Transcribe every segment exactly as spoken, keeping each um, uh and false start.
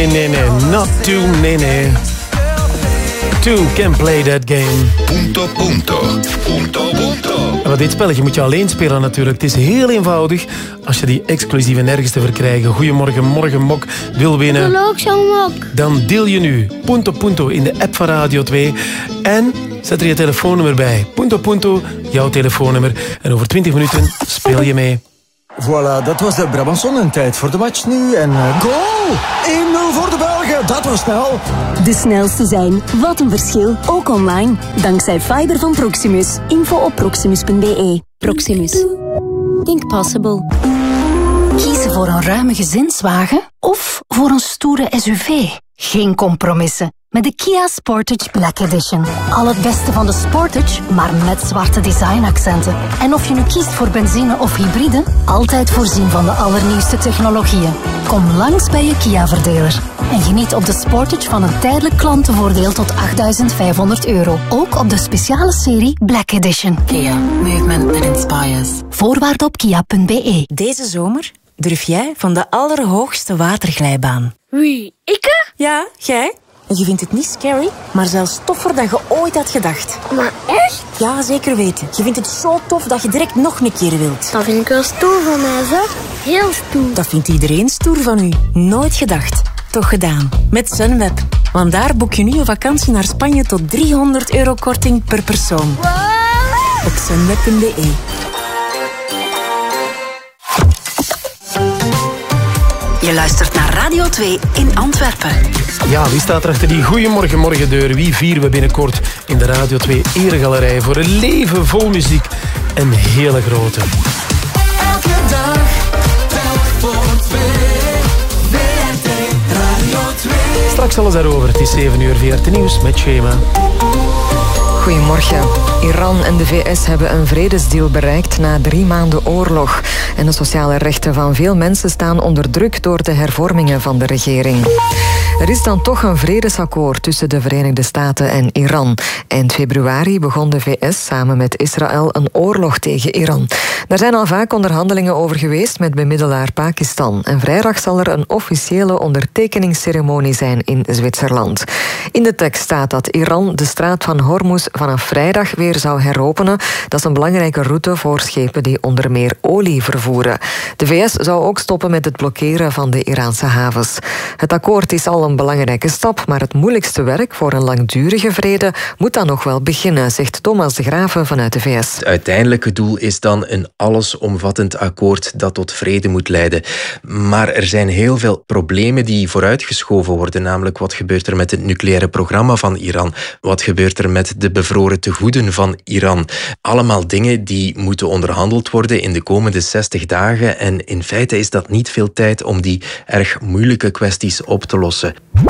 nee, nee, nee. Not too, nee, nee. Two can play that game. Punto, punto. Punto, punto. Maar dit spelletje moet je alleen spelen natuurlijk. Het is heel eenvoudig als je die exclusieve nergens te verkrijgen. Goedemorgen, morgen mok wil winnen. Ik wil ook zo'n mok. Dan deel je nu Punto Punto in de app van Radio twee. En zet er je telefoonnummer bij. Punto Punto, jouw telefoonnummer. En over twintig minuten speel je mee. Voilà, dat was de Brabançon en tijd voor de match nu. En uh, goal! één nul voor de Belgen, dat was snel. De snelste zijn, wat een verschil, ook online. Dankzij fiber van Proximus. Info op proximus punt b e. Proximus. Think possible. Kiezen voor een ruime gezinswagen of voor een stoere S U V? Geen compromissen. Met de Kia Sportage Black Edition. Al het beste van de Sportage, maar met zwarte designaccenten. En of je nu kiest voor benzine of hybride, altijd voorzien van de allernieuwste technologieën. Kom langs bij je Kia-verdeler. En geniet op de Sportage van een tijdelijk klantenvoordeel tot achtduizend vijfhonderd euro. Ook op de speciale serie Black Edition. Kia. Movement that inspires. Voorwaarden op kia punt b e. Deze zomer durf jij van de allerhoogste waterglijbaan. Wie? Ik? Ja, jij. En je vindt het niet scary, maar zelfs toffer dan je ooit had gedacht. Maar echt? Ja, zeker weten. Je vindt het zo tof dat je direct nog een keer wilt. Dat vind ik wel stoer van mij, zeg. Heel stoer. Dat vindt iedereen stoer van u. Nooit gedacht. Toch gedaan. Met Sunweb. Want daar boek je nu een vakantie naar Spanje tot driehonderd euro korting per persoon. Wow. Op sunweb punt b e. Je luistert naar Radio twee in Antwerpen. Ja, wie staat er achter die Goeiemorgen Morgen deur? Wie vieren we binnenkort in de Radio twee Eregalerij voor een leven vol muziek en hele grote. Elke dag, telk voor twee, V R T Radio twee. Straks alles daarover. Het is zeven uur V R T Nieuws met Shema. Goedemorgen. Iran en de V S hebben een vredesdeal bereikt na drie maanden oorlog. En de sociale rechten van veel mensen staan onder druk door de hervormingen van de regering. Er is dan toch een vredesakkoord tussen de Verenigde Staten en Iran. Eind februari begon de V S samen met Israël een oorlog tegen Iran. Daar zijn al vaak onderhandelingen over geweest met bemiddelaar Pakistan. En vrijdag zal er een officiële ondertekeningsceremonie zijn in Zwitserland. In de tekst staat dat Iran de straat van Hormuz vanaf vrijdag weer zou heropenen. Dat is een belangrijke route voor schepen die onder meer olie vervoeren. De V S zou ook stoppen met het blokkeren van de Iraanse havens. Het akkoord is al een belangrijke stap, maar het moeilijkste werk voor een langdurige vrede moet dan nog wel beginnen, zegt Thomas de Graven vanuit de V S. Het uiteindelijke doel is dan een allesomvattend akkoord dat tot vrede moet leiden. Maar er zijn heel veel problemen die vooruitgeschoven worden, namelijk wat gebeurt er met het nucleaire programma van Iran? Wat gebeurt er met de bevroren tegoeden van Iran? Allemaal dingen die moeten onderhandeld worden in de komende zestig dagen en in feite is dat niet veel tijd om die erg moeilijke kwesties op te lossen.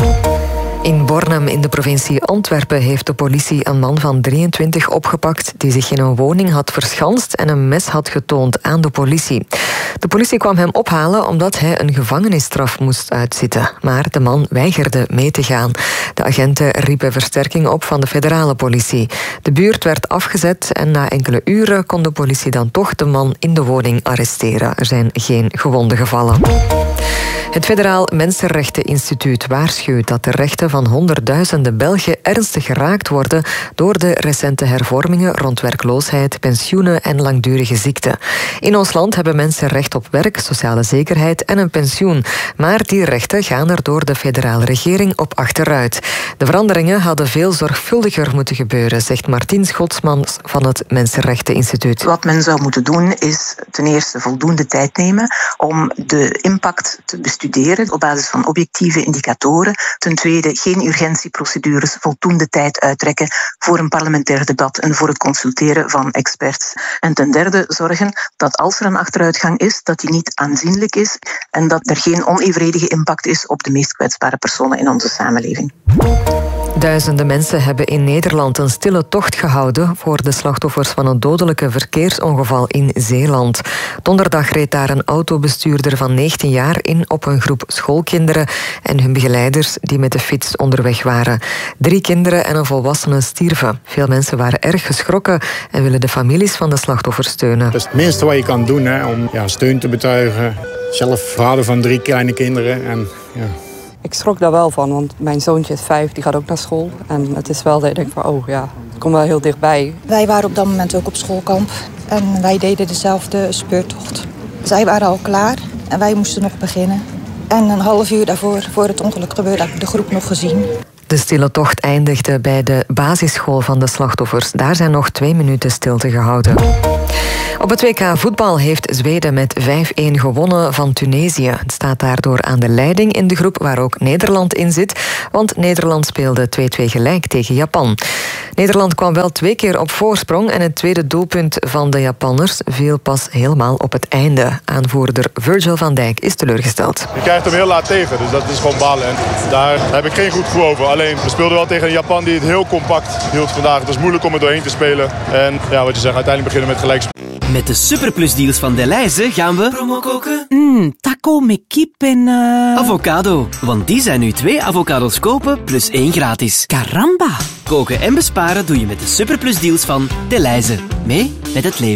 In Bornem in de provincie Antwerpen heeft de politie een man van drieëntwintig opgepakt die zich in een woning had verschanst en een mes had getoond aan de politie. De politie kwam hem ophalen omdat hij een gevangenisstraf moest uitzitten. Maar de man weigerde mee te gaan. De agenten riepen versterking op van de federale politie. De buurt werd afgezet en na enkele uren kon de politie dan toch de man in de woning arresteren. Er zijn geen gewonden gevallen. Het Federaal Mensenrechteninstituut waarschuwt dat de rechten van honderdduizenden Belgen ernstig geraakt worden door de recente hervormingen rond werkloosheid, pensioenen en langdurige ziekte. In ons land hebben mensen recht op werk, sociale zekerheid en een pensioen. Maar die rechten gaan er door de federale regering op achteruit. De veranderingen hadden veel zorgvuldiger moeten gebeuren, zegt Martien Schotsmans van het Mensenrechteninstituut. Wat men zou moeten doen is ten eerste voldoende tijd nemen om de impact te bestuderen op basis van objectieve indicatoren. Ten tweede geen urgentieprocedures, voldoende tijd uittrekken voor een parlementair debat en voor het consulteren van experts. En ten derde zorgen dat als er een achteruitgang is, dat die niet aanzienlijk is en dat er geen onevenredige impact is op de meest kwetsbare personen in onze samenleving. Duizenden mensen hebben in Nederland een stille tocht gehouden voor de slachtoffers van een dodelijke verkeersongeval in Zeeland. Donderdag reed daar een autobestuurder van negentien jaar in op een groep schoolkinderen en hun begeleiders die met de fiets onderweg waren. Drie kinderen en een volwassene stierven. Veel mensen waren erg geschrokken en willen de families van de slachtoffers steunen. Dat is het minste wat je kan doen, hè, om ja, steun te betuigen. Zelf vader van drie kleine kinderen en ja. Ik schrok daar wel van, want mijn zoontje is vijf, die gaat ook naar school. En het is wel dat ik denk van, oh ja, het komt wel heel dichtbij. Wij waren op dat moment ook op schoolkamp en wij deden dezelfde speurtocht. Zij waren al klaar en wij moesten nog beginnen. En een half uur daarvoor, voor het ongeluk gebeurde, heb ik de groep nog gezien. De stille tocht eindigde bij de basisschool van de slachtoffers. Daar zijn nog twee minuten stilte gehouden. Op het W K voetbal heeft Zweden met vijf-een gewonnen van Tunesië. Het staat daardoor aan de leiding in de groep waar ook Nederland in zit. Want Nederland speelde twee-twee gelijk tegen Japan. Nederland kwam wel twee keer op voorsprong en het tweede doelpunt van de Japanners viel pas helemaal op het einde. Aanvoerder Virgil van Dijk is teleurgesteld. Je krijgt hem heel laat tegen, dus dat is gewoon balen. En daar heb ik geen goed gevoel over. Alleen, we speelden wel tegen een Japan die het heel compact hield vandaag. Het was moeilijk om er doorheen te spelen. En ja, wat je zegt, uiteindelijk beginnen met gelijkspel. Met de Superplus deals van Delhaize gaan we promo koken. Mm, taco met kip en... Uh... avocado. Want die zijn nu twee avocados kopen plus één gratis. Caramba. Koken en besparen doe je met de Superplus deals van Delhaize. Mee met het leven.